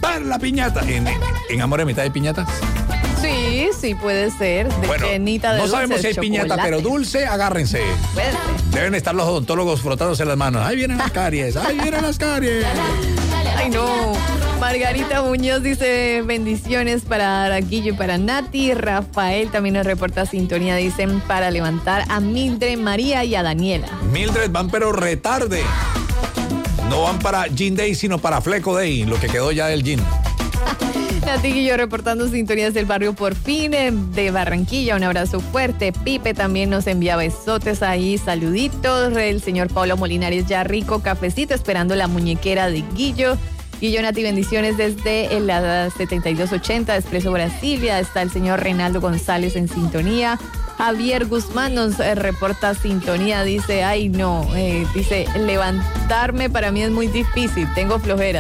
romper la piñata. ¿En Amor a Mitad de Piñatas? Sí, puede ser. Bueno, llenita de no dulce, sabemos si hay piñata, chocolate. pero dulce, agárrense. Puede ser. Deben estar los odontólogos frotándose las manos. Ahí vienen las caries, ahí vienen las caries. Ay, no. Margarita Muñoz dice bendiciones para Araquillo y para Nati. Rafael también nos reporta sintonía, dicen, para levantar a Mildred, María y a Daniela. Mildred van pero retarde. No van para Gin Day, sino para Fleco Day, lo que quedó ya del gin. Nati y yo reportando sintonías del barrio Porfín, de Barranquilla. Un abrazo fuerte. Pipe también nos envía besotes ahí, saluditos. El señor Pablo Molinares ya rico, cafecito, esperando la muñequera de Guillo. Guillo, Nati, bendiciones desde la 7280 de Expreso Brasilia. Está el señor Reinaldo González en sintonía. Javier Guzmán nos reporta sintonía, dice, ay no, dice, levantarme para mí es muy difícil, tengo flojera.